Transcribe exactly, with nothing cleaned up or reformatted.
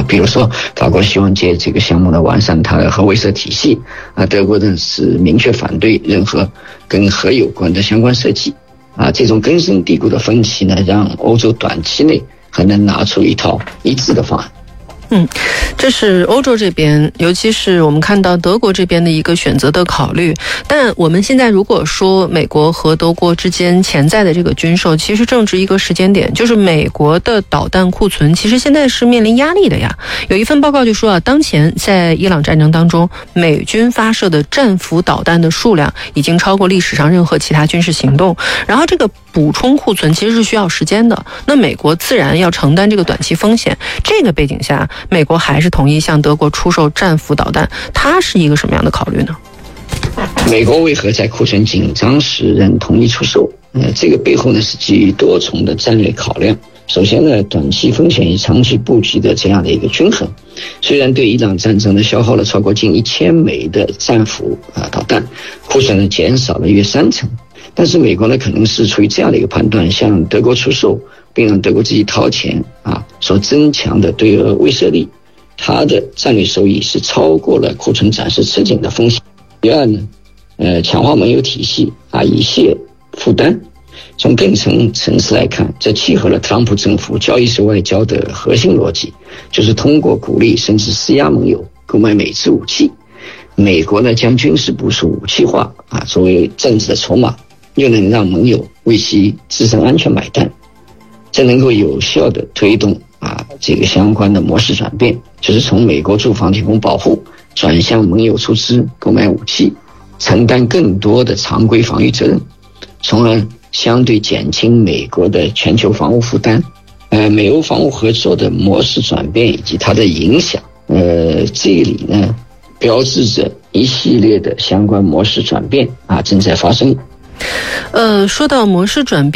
比如说法国希望借这个项目呢完善它的核威慑体系啊，德国呢是明确反对任何跟核有关的相关设计啊。这种根深蒂固的分歧呢，让欧洲短期内很难拿出一套一致的方案。 嗯，这是欧洲这边，尤其是我们看到德国这边的一个选择的考虑。但我们现在如果说美国和德国之间潜在的这个军售，其实正值一个时间点，就是美国的导弹库存其实现在是面临压力的呀。有一份报告就说啊，当前在伊朗战争当中，美军发射的战斧导弹的数量已经超过历史上任何其他军事行动。然后这个补充库存其实是需要时间的，那美国自然要承担这个短期风险。这个背景下，美国还是同意向德国出售战斧导弹，它是一个什么样的考虑呢？ 美国为何在库存紧张时仍同意出售？呃，这个背后呢是基于多重的战略考量。首先呢，短期风险与长期布局的这样的一个均衡。虽然对伊朗战争呢消耗了超过近一千枚的战斧啊导弹，库存呢减少了约三成，但是美国呢可能是出于这样的一个判断，向德国出售，并让德国自己掏钱啊，所增强的对俄威慑力，它的战略收益是超过了库存暂时吃紧的风险。第二呢，呃，强化盟友体系啊，以卸负担。从更深层次来看，这契合了特朗普政府交易式外交的核心逻辑，就是通过鼓励甚至施压盟友购买美制武器。美国呢将军事部署武器化啊，作为政治的筹码，又能让盟友为其自身安全买单，这能够有效的推动啊这个相关的模式转变，就是从美国驻防提供保护，转向盟友出资购买武器，承担更多的常规防御责任，从而相对减轻美国的全球防务负担。呃，美欧防务合作的模式转变以及它的影响，呃，这里呢标志着一系列的相关模式转变啊正在发生。 呃，说到模式转变。